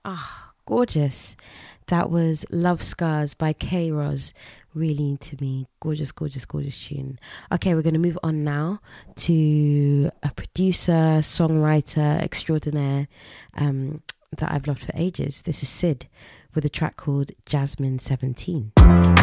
Gorgeous. That was Love Scars by K-Roz. Really into me. Gorgeous, gorgeous, gorgeous tune. Okay, we're going to move on now to a producer, songwriter extraordinaire that I've loved for ages. This is Sid with a track called Jasmine 17.